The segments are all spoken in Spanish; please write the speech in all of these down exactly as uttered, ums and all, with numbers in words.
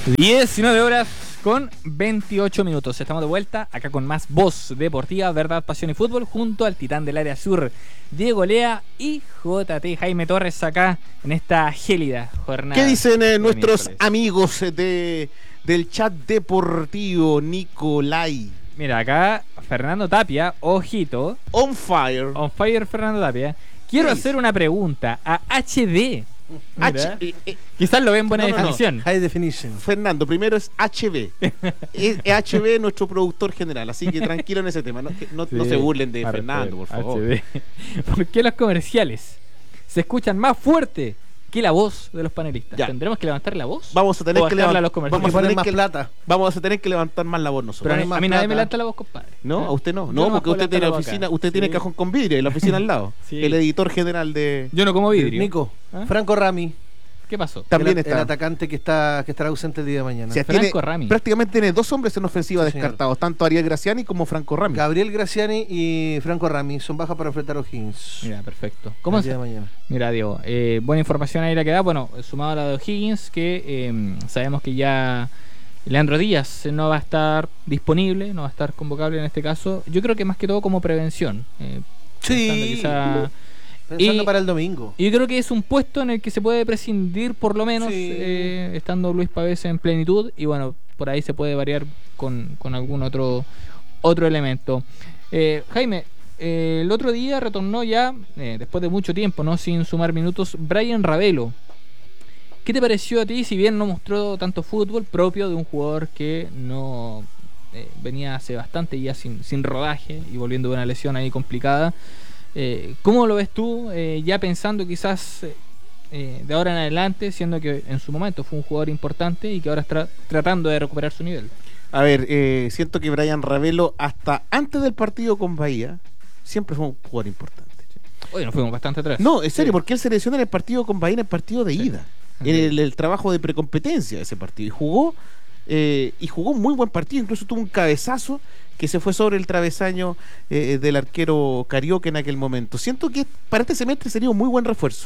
diecinueve horas con veintiocho minutos. Estamos de vuelta acá con más Voz Deportiva, Verdad, Pasión y Fútbol, junto al titán del área sur, Diego Lea, y J T Jaime Torres acá en esta gélida jornada. ¿Qué dicen eh, nuestros miércoles. amigos de, del chat deportivo, Nicolai? Mira, acá Fernando Tapia, ojito. On fire. On fire Fernando Tapia. Quiero ¿Qué hacer dice? una pregunta a H D. Mira, H, eh, eh, quizás lo ven buena no, no, no. definición. High definition. Fernando, primero es H B. es, es H B nuestro productor general, así que tranquilo en ese tema. No, que no, Sí, no se burlen de H D, Fernando, por favor. H D. ¿Por qué los comerciales se escuchan más fuerte que la voz de los panelistas? Ya. ¿Tendremos que levantar la voz? Vamos a tener ¿O que bajarla a levantar los comerciales? vamos a poner tener más que, plata. vamos a tener que levantar más la voz nosotros. Pero a mí, más a mí nadie me plata. levanta la voz, compadre. No, ¿Eh? a usted no. Yo No, nomás porque puedo usted tiene levantar la oficina, boca. usted tiene Sí. cajón con vidrio en la oficina al lado. Sí. El editor general de Yo no como vidrio. Nico, ¿Ah? Franco Rami, ¿Qué pasó? también el, el está. atacante que está que estará ausente el día de mañana. O sea, Franco tiene- Rami. prácticamente tiene dos hombres en ofensiva Sí, señor. descartados, tanto Ariel Graciani como Franco Rami. Gabriel Graciani y Franco Rami son bajas para enfrentar a O'Higgins. Mira, perfecto. ¿Cómo el se día de mañana. Mira, Diego, eh, buena información ahí la que da. Bueno, sumado a la de O'Higgins, que eh, sabemos que ya Leandro Díaz no va a estar disponible, no va a estar convocable en este caso. Yo creo que más que todo como prevención. Eh, pensando Sí. quizá- Pensando Y- para el domingo. Y yo creo que es un puesto en el que se puede prescindir por lo menos, Sí. eh, estando Luis Pavés en plenitud. Y bueno, por ahí se puede variar con, con algún otro, otro elemento. Eh, Jaime, eh, el otro día retornó ya, eh, después de mucho tiempo, no sin sumar minutos, Brian Ravelo. ¿Qué te pareció a ti, si bien no mostró tanto fútbol propio de un jugador que no eh, venía hace bastante ya sin, sin rodaje y volviendo de una lesión ahí complicada? Eh, ¿Cómo lo ves tú, eh, ya pensando quizás eh, eh, de ahora en adelante, siendo que en su momento fue un jugador importante y que ahora está tratando de recuperar su nivel? A ver, eh, siento que Brian Ravelo, hasta antes del partido con Bahía, siempre fue un jugador importante. Hoy nos fuimos bastante atrás. No, en serio, Sí. porque él se lesiona en el partido con Bahía, en el partido de Sí. ida, en el, el trabajo de precompetencia de ese partido. Y jugó, eh, y jugó un muy buen partido, incluso tuvo un cabezazo que se fue sobre el travesaño eh, del arquero Carioca en aquel momento. Siento que para este semestre sería un muy buen refuerzo.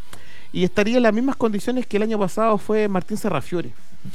Y estaría en las mismas condiciones que el año pasado fue Martín Serrafiore.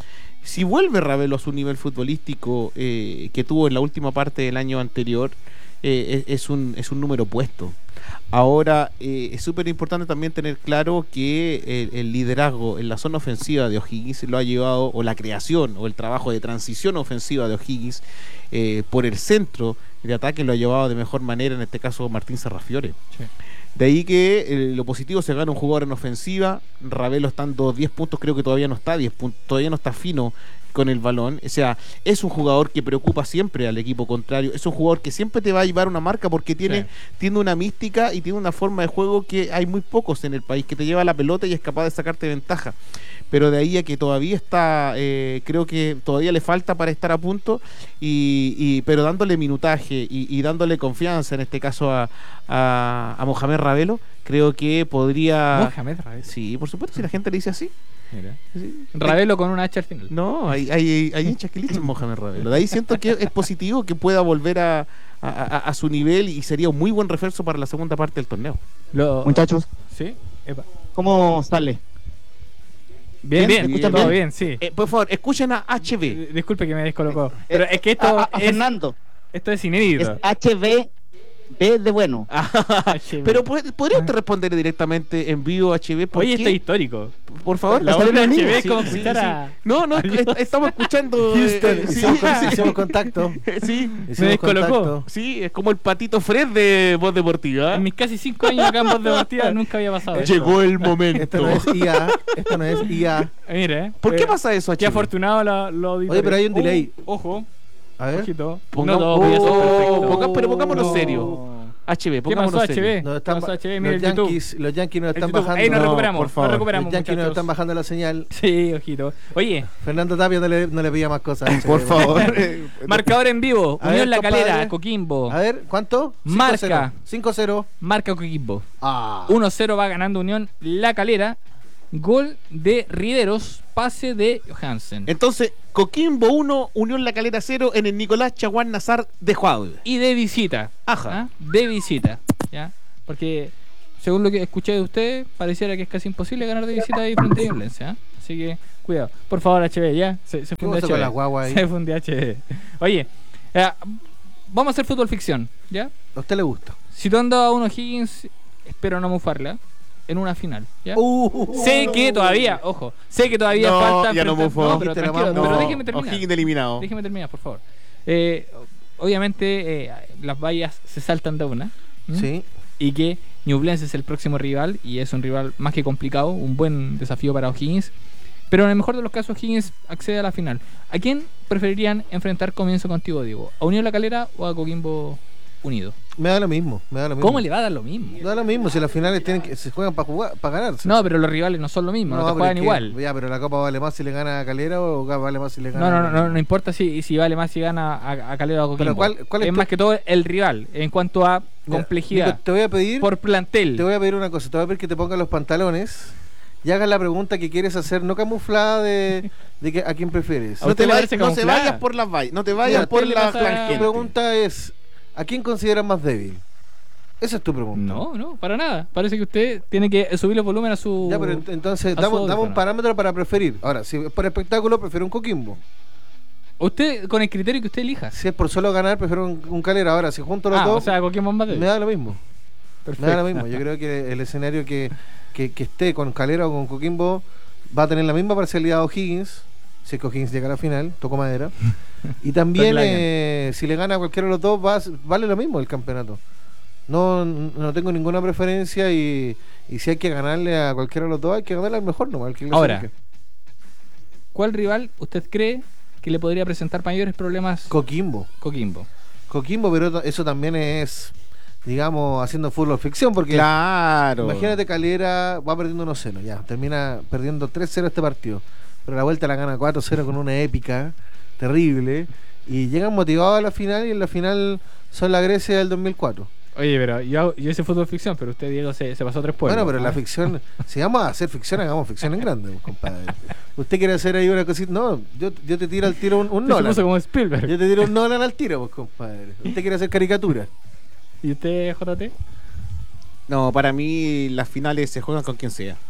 Si vuelve Ravelo a su nivel futbolístico eh, que tuvo en la última parte del año anterior, eh, es, es, un, es un número puesto. Ahora, eh, es súper importante también tener claro que el, el liderazgo en la zona ofensiva de O'Higgins lo ha llevado, o la creación, o el trabajo de transición ofensiva de O'Higgins eh, por el centro de ataque lo ha llevado de mejor manera, en este caso Martín Serrafiore. Sí. De ahí que eh, lo positivo se gana un jugador en ofensiva. Ravelo estando diez puntos, creo que todavía no está diez puntos, todavía no está fino con el balón. O sea, es un jugador que preocupa siempre al equipo contrario. Es un jugador que siempre te va a llevar una marca porque tiene, Sí. tiene una mística y tiene una forma de juego que hay muy pocos en el país, que te lleva la pelota y es capaz de sacarte ventaja. Pero de ahí a que todavía está, eh, creo que todavía le falta para estar a punto, y, y pero dándole minutaje y, y dándole confianza, en este caso a, a, a Mohamed Ravelo, creo que podría... Mohamed Ravelo. Sí, por supuesto, si la gente le dice así. Mira. Sí. Ravelo con una H al final. No, hay, hay, hay hinchas que le dicen Mohamed Ravelo. De ahí siento que es positivo que pueda volver a, a, a- a su nivel, y sería un muy buen refuerzo para la segunda parte del torneo. Lo- Muchachos, ¿Sí? Epa. ¿cómo sale? Bien, Bien, bien, ¿me escuchan todo bien? bien, sí. Eh, por favor, escuchen a H B. Eh, Disculpe que me descolocó. Pero es que esto, A, a- a es, Fernando, esto es es inédito. H B B de bueno. Pero pod- podría usted responder directamente en vivo, H B. ¿Por Oye, qué? esto es histórico. Por favor. La Está voz de bien, H B es sí, como sí, escuchar sí. a- No, no, a est- Dios. estamos escuchando. eh, Houston, eh, sí, hicimos, con- hicimos contacto. sí, Hicimos descolocó. contacto. sí, es como el patito Fred de Voz Deportiva. En mis casi cinco años acá en Voz Deportiva nunca había pasado esto. Llegó el momento. Esto no es I A, esto no es I A. Mira, eh. ¿Por qué Eh, pasa eso, Qué H B? afortunado lo, lo Oye, pero hay un delay. Oh, ojo, A ver. ojito. Pongamos- no todo, eso es oh, perfecto. ponga- pero pongámonos No. serio. H B, ¿Qué pongámonos pasó, H serio. B? Nos ¿Qué están, pasó, H B? los, Mira el YouTube. yankees, los Yankees nos El están YouTube. bajando. Ahí nos No, recuperamos, por favor. nos Los recuperamos, Yankees nos muchachos. están bajando la señal. Sí, ojito. Oye, Fernando Tapia no le, no le pedía más cosas. Por favor. eh, marcador en vivo. A Unión ver, La compadre. Calera, Coquimbo. A ver, ¿cuánto? Marca. cinco cero. Marca Coquimbo. Ah. uno cero va ganando Unión La Calera. Gol de Riveros, pase de Johansen. Entonces, Coquimbo uno, Unión La Calera cero en el Nicolás Chaguán Nazar de Juárez. Y de visita. Ajá. ¿Ah? De visita. ¿Ya? Porque, según lo que escuché de usted, pareciera que es casi imposible ganar de visita ahí frente a Ñublense. ¿Ah? Así Así que, cuidado. Por favor, H B, ya. Se, se ¿Qué funde pasó H B. con la guagua ahí? Se funde H B. Oye, eh, vamos a hacer fútbol ficción, ¿ya? A usted le gusta. Citando a uno Higgins, espero no mufarla, en una final, ¿ya? Uh, sé que todavía, ojo, sé que todavía No, falta... ya no enfrentar- mufó. No, pero Dijiste la tranquilo, más- pero no. déjeme terminar. O'Higgins eliminado. Déjeme terminar, por favor. Eh, obviamente, eh, las vallas se saltan de una. ¿m? Sí. Y que Ñublense es el próximo rival y es un rival más que complicado, un buen desafío para O'Higgins. Pero en el mejor de los casos, Higgins accede a la final. ¿A quién preferirían enfrentar? Comienzo contigo, Diego. ¿A Unión La Calera o a Coquimbo Unido? Me da lo mismo. Me da lo mismo. ¿Cómo le va a dar lo mismo? Me da lo mismo. Si las finales tienen que, se juegan para jugar, para ganarse. No, pero los rivales no son lo mismo, no, te pero juegan es que- igual. Ya, pero la Copa vale más si le gana a Calera o vale más si le gana No, no, a- no, no, no importa si, si vale más si gana a, a Calera o a Coquimbo. Pero ¿cuál- cuál es es tu- más que todo el rival en cuanto a Mira, complejidad. Nico, te voy a pedir, por plantel. te voy a pedir una cosa. Te voy a pedir que te pongas los pantalones y hagas la pregunta que quieres hacer, no camuflada de, de que, a quién prefieres. ¿A No usted te, le vayas, parece no se camuflada? vayas por las vallas, no te vayas Mira, por ¿qué le la pasa? Tu tangente. pregunta es, ¿a quién consideras más débil? Esa es tu pregunta. No, no, para nada. Parece que usted tiene que subir el volumen a su... Ya, pero ent- entonces, a su dame, dame un audífono. parámetro para preferir. Ahora, si es por espectáculo, prefiero un Coquimbo. Usted, con el criterio que usted elija. Si es por solo ganar, prefiero un, un Calera. Ahora, si junto los Ah, dos, o sea, Coquimbo más débil. me da lo mismo. Perfecto. Me da lo mismo. Yo creo que el escenario que, que, que esté con Calera o con Coquimbo va a tener la misma parcialidad a O'Higgins. Si es que O'Higgins llega a la final, toco madera. Y también, Toclayan. eh, si le gana a cualquiera de los dos, va, a- vale lo mismo el campeonato. No, no tengo ninguna preferencia y, y si hay que ganarle a cualquiera de los dos, hay que ganarle al mejor, no al que Ahora, clasifique. ¿cuál rival usted cree que le podría presentar mayores problemas Coquimbo. Coquimbo? Coquimbo, pero eso también es, digamos, haciendo fútbol ficción, porque Claro. imagínate Calera va perdiendo uno cero, ya, termina perdiendo tres cero este partido, pero la vuelta la gana cuatro cero con una épica terrible y llegan motivados a la final y en la final son la Grecia del dos mil cuatro. Oye, pero yo, yo hice fútbol ficción, pero usted, Diego, se, se pasó tres pueblos. Bueno, pero ¿ah? la ficción, si vamos a hacer ficción, hagamos ficción en grande, compadre. Usted quiere hacer ahí una cosita, no, yo, yo te tiro al tiro un, un Usted se Nolan. puso como Spielberg. Yo te tiro un Nolan al tiro, pues, compadre. Usted quiere hacer caricatura. ¿Y usted, J T? No, para mí las finales se juegan con quien sea.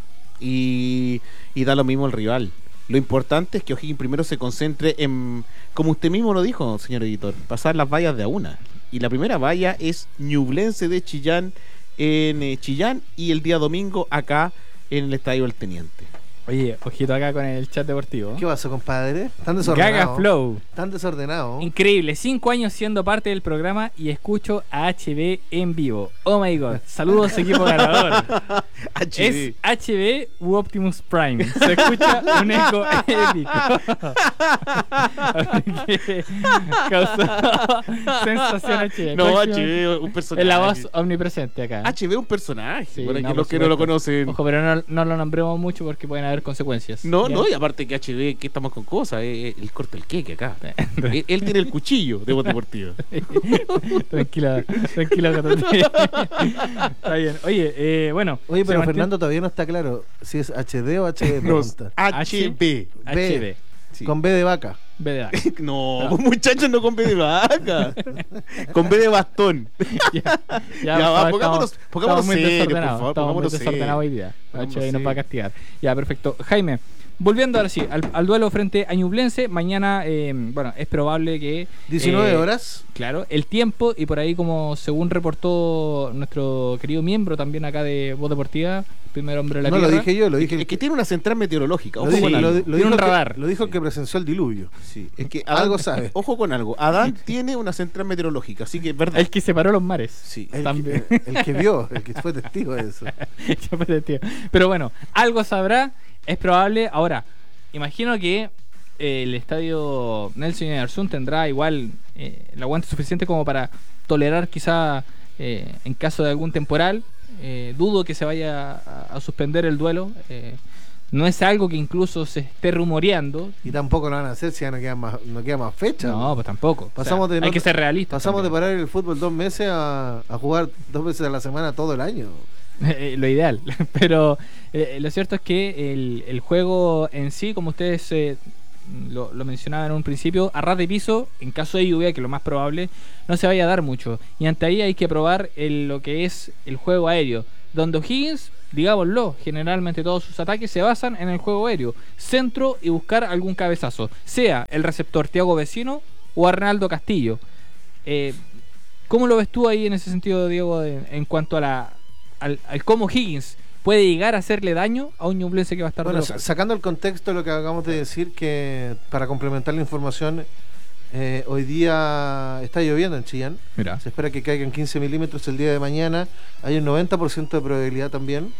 Y, y da lo mismo el rival. Lo importante es que O'Higgins primero se concentre en, como usted mismo lo dijo, señor editor, pasar las vallas de a una. Y la primera valla es Ñublense de Chillán en eh, Chillán y el día domingo acá en el Estadio El Teniente. Oye, ojito acá con el chat deportivo. ¿Qué pasó, compadre? Tan desordenado. Gaga Flow. Tan desordenado. Increíble, cinco años siendo parte del programa y escucho a H B en vivo. Oh my god, saludos equipo ganador. ¿Es H B u Optimus Prime? Se escucha un eco épico. Que causó sensación H B. No, Próximo- H B un personaje. Es la voz omnipresente acá. H B un personaje, Sí, para no, que por los que no lo supuesto. conocen. Ojo, pero no, no lo nombremos mucho porque pueden haber consecuencias. No, ¿ya? no, y aparte que H B, que estamos con cosas, eh, él corta el queque acá. él, él tiene el cuchillo de voz deportiva. Tranquila, tranquila, Catote. Está bien. Oye, eh, bueno. Oye, se pero mantiene- Fernando todavía no está claro si es H D o H D. No, Pregunta. H B. H B. Sí. Con B de vaca. B de A. No, No. muchachos, no con B de vaca. Con B de bastón. Ya, Ya, por va, favor, pongámonos- estamos- pongámonos estamos muy serios, por desordenados, favor, estamos muy pongámonos desordenados hoy serios. día. Pongámonos H B nos va a serios. castigar. Ya, perfecto. Jaime, volviendo ahora sí al, al duelo frente a Ñublense, mañana, eh, bueno, es probable que... diecinueve eh, horas. Claro, el tiempo y por ahí como según reportó nuestro querido miembro también acá de Voz Deportiva, primer hombre de la No lo tierra. dije yo, lo dije Es el que tiene una central meteorológica. Lo, Ojo dijo, con lo, algo. lo Tiene dijo un el que- radar. lo dijo el que presenció el diluvio. Sí, es que Algo Adán- sabe. Ojo con algo. Adán tiene una central meteorológica, así que es verdad. El que separó los mares. Sí. El También. que, el que vio, el que fue testigo de eso. Ya fue de tío. Pero bueno, algo sabrá, es probable. Ahora, imagino que eh, el estadio Nelson Oyarzún tendrá igual eh, el aguante suficiente como para tolerar quizá eh, en caso de algún temporal. Eh, dudo que se vaya a, a suspender el duelo. Eh, no es algo que incluso se esté rumoreando. Y tampoco lo van a hacer si ya no queda más, no queda más fecha. No, pues tampoco. O Pasamos sea, de hay no- que ser realistas. Pasamos de también. parar el fútbol dos meses a, a jugar dos veces a la semana todo el año. Eh, lo ideal. Pero eh, lo cierto es que el, el juego en sí, como ustedes eh, lo, lo mencionaban en un principio, a ras de piso, en caso de lluvia, que es lo más probable, no se vaya a dar mucho. Y ante ahí hay que probar el- lo que es el juego aéreo. donde O'Higgins, digámoslo, generalmente todos sus ataques se basan en el juego aéreo, centro y buscar algún cabezazo, sea el receptor Thiago Vecino o Arnaldo Castillo. Eh, ¿Cómo lo ves tú ahí en ese sentido, Diego, de, en cuanto a la al, al cómo Higgins puede llegar a hacerle daño a un Ñublense que va a estar Bueno, de local? sacando el contexto de lo que acabamos de decir, que para complementar la información, eh, hoy día está lloviendo en Chillán. Mira. Se espera que caigan quince milímetros el día de mañana. Hay un noventa por ciento de probabilidad también.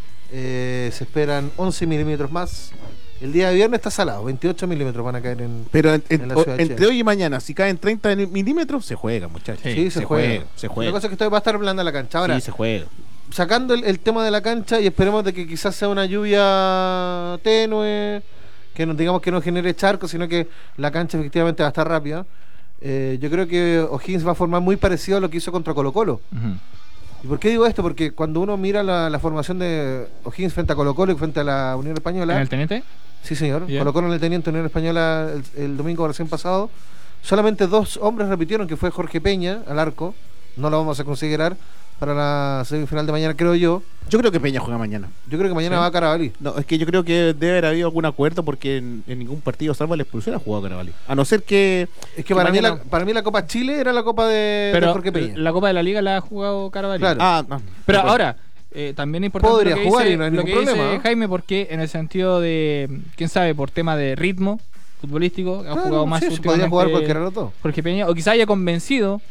Eh, se esperan once milímetros más. El día de viernes está salado, veintiocho milímetros van a caer en. Pero en- en- en la o- ciudad de entre Chile. hoy y mañana, si caen treinta milímetros, se juega, muchachos. Sí, Sí, se, juega. Se La juega. cosa es que esto va a estar blanda la cancha. Ahora, Sí, se juega. sacando el, el tema de la cancha y esperemos de que quizás sea una lluvia tenue, que no digamos que no genere charcos, sino que la cancha efectivamente va a estar rápida. Eh, yo creo que O'Higgins va a formar muy parecido a lo que hizo contra Colo Colo. Ujú. ¿Y por qué digo esto? Porque cuando uno mira la, la formación de O'Higgins frente a Colo Colo y frente a la Unión Española, ¿En el teniente? sí señor, Bien. Colo Colo en el Teniente Unión Española el, el domingo recién pasado, solamente dos hombres repitieron, que fue Jorge Peña al arco, no lo vamos a considerar para la semifinal de mañana, creo yo. Yo creo que Peña juega mañana. Yo creo que mañana Sí. va a Carabalí. No, es que yo creo que debe haber habido algún acuerdo porque en, en ningún partido, salvo la expulsión, ha jugado Carabalí. A no ser que. Es que para mí, mañana- la, para mí la Copa Chile era la Copa de, de Pero Jorge Peña. la Copa de la Liga la ha jugado Carabalí. Claro. Ah, ah, Pero bueno. ahora, eh, también es importante Podría lo que jugar dice, y no hay lo ningún que dice problema, ¿eh? Jaime, porque en el sentido de, quién sabe, por tema de ritmo futbolístico, ha Claro, jugado más sí, se podría últimamente jugar cualquiera de los dos. Jorge Peña, o quizá haya convencido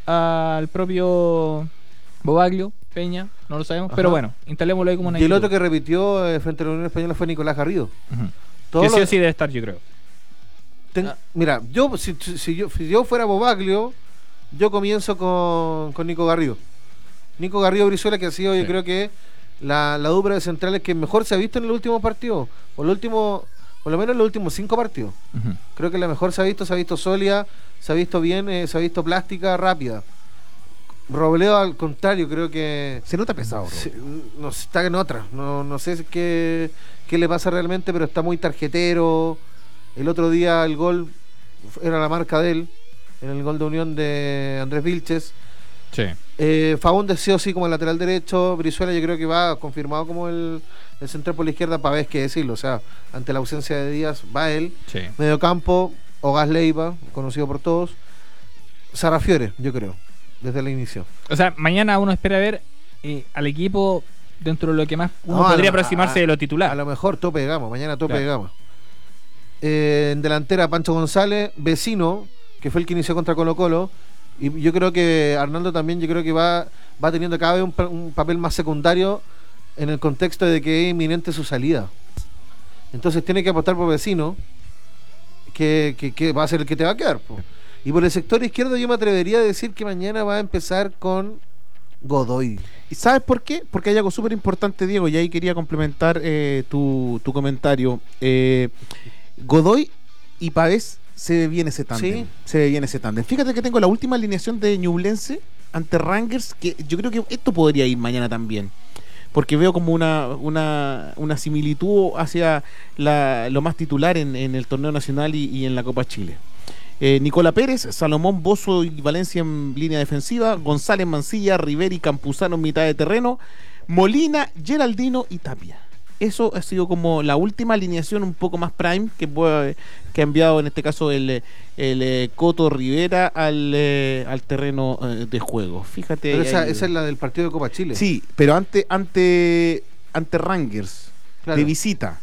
al propio Bobaglio, Peña, no lo sabemos, Ajá. pero bueno, instalémoslo ahí como una Y el inquietud. otro que repitió eh, frente a la Unión Española fue Nicolás Garrido. Ujú. Todo Que lo- sí o sí debe estar, yo creo. ten- Ah. Mira, yo si, si- si yo si yo fuera Bobaglio, yo comienzo con, con Nico Garrido. Nico Garrido Brizuela, que ha sido, yo Sí. creo que la, la dupla de centrales que mejor se ha visto en el último partido, o el último, por lo menos en los últimos cinco partidos. Ujú. Creo que la mejor se ha visto, se ha visto sólida, se ha visto bien, eh, se ha visto plástica, rápida. Robledo, al contrario, creo que Se nota pesado, bro. sí, no, está en otra. No, no sé qué, qué le pasa realmente, pero está muy tarjetero. El otro día el gol era la marca de él, en el gol de Unión de Andrés Vilches. Sí. Eh, Faúndez sí o sí como el lateral derecho. Brizuela yo creo que va confirmado como el, el central por la izquierda, para ver qué decirlo. O sea, ante la ausencia de Díaz va él. Sí. Mediocampo, Ogas Leiva, conocido por todos. Sarrafiore, yo creo, desde el inicio. O sea, mañana uno espera ver eh, al equipo dentro de lo que más uno No, a podría lo- aproximarse a- de lo titular. A lo mejor tope de gama, mañana tope Claro. de gama. Eh, en delantera, Pancho González, Vecino, que fue el que inició contra Colo Colo. Y yo creo que Arnaldo también, yo creo que va, va teniendo cada vez un, pa- un papel más secundario en el contexto de que es inminente su salida. Entonces tiene que apostar por Vecino, que, que, que va a ser el que te va a quedar, po. Y por el sector izquierdo yo me atrevería a decir que mañana va a empezar con Godoy. ¿Y sabes por qué? Porque hay algo súper importante, Diego, y ahí quería complementar eh, tu, tu comentario. Eh, Godoy y Pavés se ve bien ese tándem. Sí. Se ve bien ese tándem. Fíjate que tengo la última alineación de Ñublense ante Rangers, que yo creo que esto podría ir mañana también. Porque veo como una, una, una similitud hacia la, lo más titular en, en el torneo nacional y, y en la Copa Chile. Eh, Nicola Pérez, Salomón, Bozo y Valencia en línea defensiva, González, Mancilla, Riveri, Campuzano en mitad de terreno, Molina, Geraldino y Tapia. Eso ha sido como la última alineación un poco más prime que, puede- que ha enviado en este caso el, el eh, Coto Rivera al, eh, al terreno eh, de juego. Fíjate. Pero esa, ahí. esa es la del partido de Copa Chile. Sí, pero ante, ante, ante Rangers, Claro. de visita.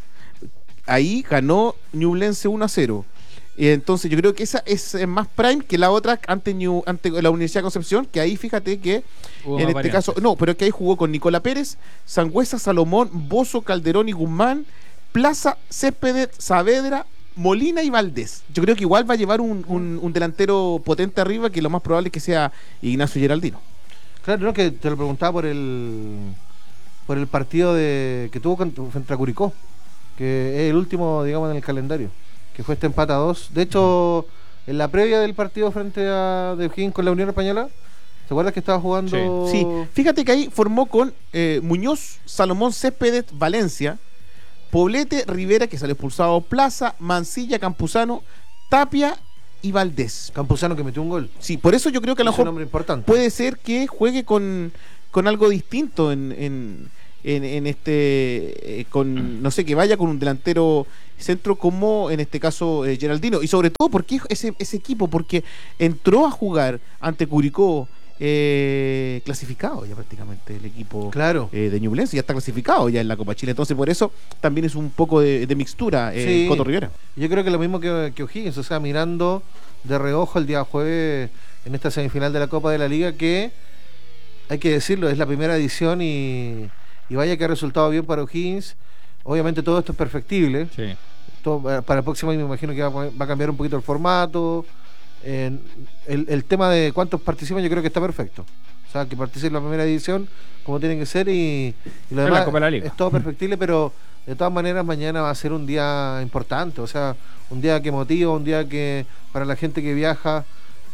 Ahí ganó Ñublense uno a cero. Y entonces yo creo que esa es eh, más prime que la otra ante, New, ante la Universidad de Concepción, que ahí fíjate que Hubo en más este variantes. caso, no, pero que ahí jugó con Nicola Pérez, Sangüesa, Salomón, Bozo, Calderón y Guzmán, Plaza, Céspedes, Saavedra, Molina y Valdés. Yo creo que igual va a llevar un, un- un delantero potente arriba, que lo más probable es que sea Ignacio Geraldino. Claro, no, que te lo preguntaba por el por el partido de que tuvo contra- frente a Curicó, que es el último, digamos, en el calendario, que fue este empate a dos. De hecho, en la previa del partido frente a de O'Higgins con la Unión Española, ¿te acuerdas que estaba jugando? Sí, fíjate que ahí formó con eh, Muñoz, Salomón, Céspedes, Valencia, Poblete, Rivera, que salió expulsado, Plaza, Mancilla, Campuzano, Tapia y Valdés. Campuzano, que metió un gol. Sí, por eso yo creo que a lo Es un mejor hombre importante. puede ser que juegue con, con algo distinto en, en, en, en este, eh, con, no sé, que vaya con un delantero centro como en este caso eh, Geraldino, y sobre todo porque ese, ese equipo, porque entró a jugar ante Curicó eh, clasificado ya prácticamente el equipo Claro. eh, de Ñublense, ya está clasificado ya en la Copa Chile, entonces por eso también es un poco de, de mixtura eh, Sí. Coto Rivera. Yo creo que lo mismo que, que O'Higgins, o sea, mirando de reojo el día jueves en esta semifinal de la Copa de la Liga, que hay que decirlo, es la primera edición y, y vaya que ha resultado bien para O'Higgins. Obviamente todo esto es perfectible. Sí. Todo, eh, para el próximo año me imagino que va, a poner- va a cambiar un poquito el formato. En- el, el tema de cuántos participan yo creo que está perfecto. O sea, que participen en la primera edición como tienen que ser y, y lo En la demás Copa de la Liga. es todo perfectible, pero de todas maneras mañana va a ser un día importante. O sea, un día que motiva, un día que para la gente que viaja,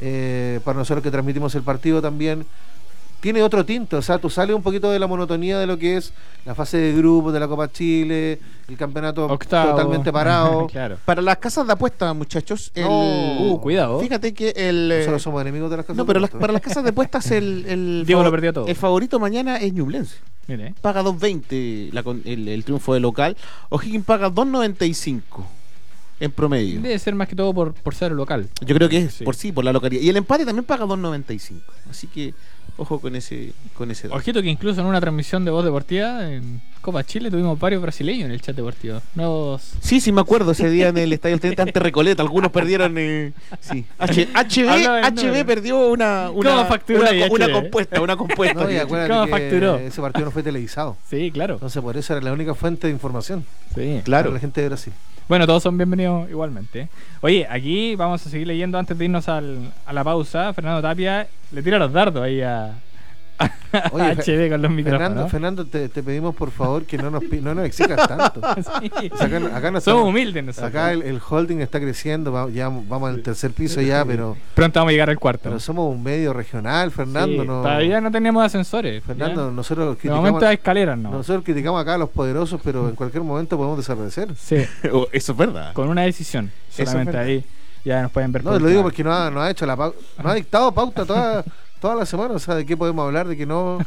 eh, para nosotros que transmitimos el partido también, tiene otro tinte. O sea, tú sales un poquito de la monotonía de lo que es la fase de grupos de la Copa Chile, el campeonato Octavo. totalmente parado. Claro. Para las casas de apuestas, muchachos, el, No. Uh, cuidado. fíjate que el eh, Nosotros somos enemigos de las casas no, pero de las- apuestas. para las casas de apuestas el, el, Diego lo favor- perdió todo. el favorito mañana es Ñublense. Mire. Paga dos veinte la con- el, el triunfo de local. O'Higgins paga dos noventa y cinco en promedio. Debe ser más que todo por, por ser local. Yo creo que es Sí. por sí, por la localidad. Y el empate también paga dos noventa y cinco. Así que ojo con ese con ese dato. Ojito que incluso en una transmisión de Voz Deportiva en Copa Chile tuvimos varios brasileños en el chat deportivo. Nuevos. Sí, sí, me acuerdo ese día en el Estadio del Teniente ante Recoleta. Algunos perdieron. Eh, sí. H- HB, Hablaba el HB número. perdió una, una, ¿Cómo facturó una, ahí una H B? compuesta. Una compuesta. No, y acuérdate ¿Cómo que facturó? ese partido no fue televisado. Sí, claro. Entonces por eso era la única fuente de información Sí. Claro. para la gente de Brasil. Bueno, todos son bienvenidos igualmente. Oye, aquí vamos a seguir leyendo antes de irnos al- a la pausa. Fernando Tapia le tira los dardos ahí a, a Oye, H D con los Fernando, micrófonos. Fernando te, te pedimos por favor que no nos, pi- no nos exijas tanto. Sí. O sea, acá, acá no Somos estamos- humildes nosotros. Acá el, el holding está creciendo, va- ya vamos al tercer piso ya, pero, Pronto vamos a llegar al cuarto. pero somos un medio regional, Fernando. Sí, no, Todavía no tenemos ascensores. Fernando, ¿ya? nosotros De momento criticamos, hay escaleras, ¿no? nosotros criticamos acá a los poderosos, pero en cualquier momento podemos desaparecer. Sí, Oh, eso es verdad. con una decisión. Eso es Solamente verdad. ahí ya nos pueden ver. No, por lo digo última porque no ha, no ha hecho la pauta, no ha dictado pauta toda, toda la semana, o sea, de qué podemos hablar, de que no.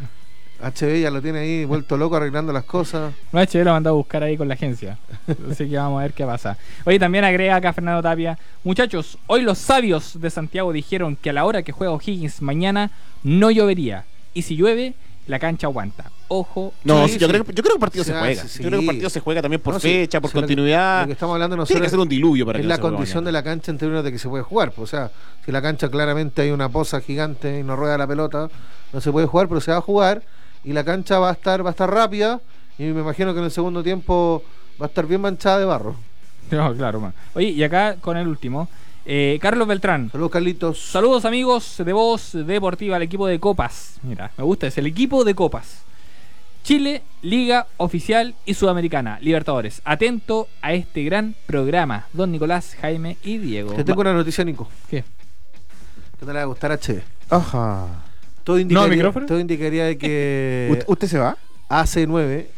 H B ya lo tiene ahí vuelto loco arreglando las cosas. No, H D lo mandó a buscar ahí con la agencia. Así que vamos a ver qué pasa. Oye, también agrega acá Fernando Tapia. Muchachos, hoy los sabios de Santiago dijeron que a la hora que juega O'Higgins mañana no llovería. Y si llueve, la cancha aguanta. Ojo. No, Sí, sí, yo, sí. creo, que- yo creo que el partido Sí, se juega. sí, Yo creo que el sí. partido se juega también por No, sí, fecha, por sí, lo que- continuidad. Lo que estamos hablando Tiene que nosotros ser un diluvio para es que la no se juegue condición de mañana. la cancha en términos de que se puede jugar. pues, O sea, si la cancha claramente hay una poza gigante y no rueda la pelota, no se puede jugar, pero se va a jugar y la cancha va a estar va a estar rápida y me imagino que en el segundo tiempo va a estar bien manchada de barro. No, claro, man. Oye, y acá con el último. Eh, Carlos Beltrán. Saludos, Carlitos. Saludos amigos de Voz Deportiva al equipo de Copas. Mira, me gusta, es el equipo de Copas. Chile, Liga Oficial y Sudamericana, Libertadores. Atento a este gran programa. Don Nicolás, Jaime y Diego. Te tengo una noticia, Nico. ¿Qué? Que te la va a gustar H D. Ajá. Todo indicaría, micrófono? todo indicaría de que ¿Usted, usted se va? A C nueve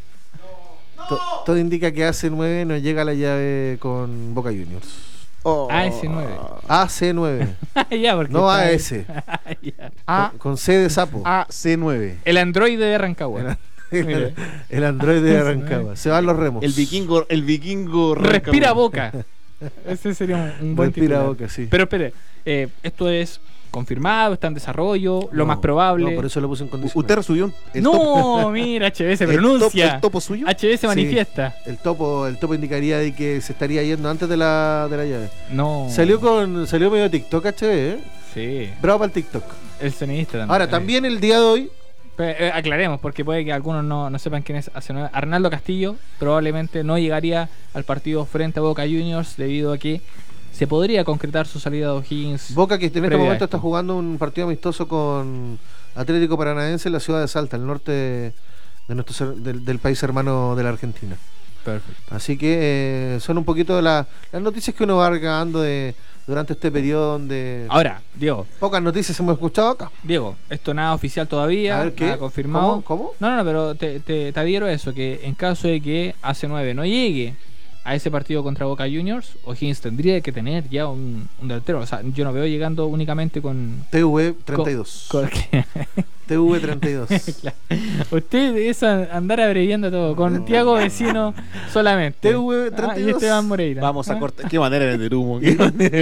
to- todo indica que A C nueve no llega a la llave con Boca Juniors. A S nueve. A C nueve, Ya, porque no está- A S, Ya. A, con, con C de sapo. A C nueve. El androide de Rancagua. Mire. El androide de Arrancagua. Se van los remos. El vikingo, el vikingo Respira Rancagua. boca. Ese sería un, un buen Respira titular. boca, sí. Pero espere, eh, esto es confirmado, está en desarrollo, lo No, más probable. No, por eso lo puse en condición. Usted resubió un, el top- No, mira, H B se el pronuncia. top- el topo suyo. H B se Sí. manifiesta. El topo, el topo indicaría de que se estaría yendo antes de la, de la llave. No. Salió con salió medio TikTok H B, ¿eh? Sí. Bravo para el TikTok. El sonidista también. Ahora, también el día de hoy, Pero, eh, aclaremos, porque puede que algunos no, no sepan quién es A C nueve. Arnaldo Castillo probablemente no llegaría al partido frente a Boca Juniors debido a que se podría concretar su salida de O'Higgins. Boca que en este Previa a momento esto. está jugando un partido amistoso con Atlético Paranaense en la ciudad de Salta, al norte de, de nuestro, ser- del, del país hermano de la Argentina. Perfecto. Así que eh, son un poquito de la- las noticias que uno va recabando de, durante este periodo donde Ahora, Diego, pocas noticias hemos escuchado acá. Diego, esto nada oficial todavía, A ver, ¿qué? nada confirmado. ¿Cómo? ¿Cómo? No, no, no, pero te, te, te adhiero a eso, que en caso de que A C nueve no llegue a ese partido contra Boca Juniors, O'Higgins tendría que tener ya un, un delantero. O sea, yo no veo llegando únicamente con... T V treinta y dos. con- T V treinta y dos. Claro. Usted es a- andar abreviando todo, con Tiago Vecino solamente. T V Ah, treinta y y dos. Esteban Moreira. Vamos a Ah. cortar. Qué manera de vender humo. Qué manera de